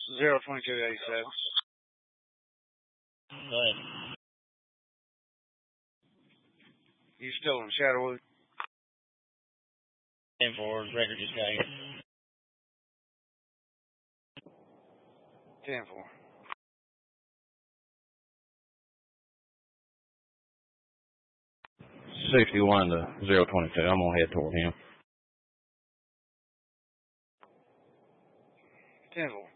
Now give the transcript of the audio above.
02287. Go ahead. You still in Shadowwood? 10-4, record just got here. 10-4. $61 to 022. I'm gonna head toward him. 10-4.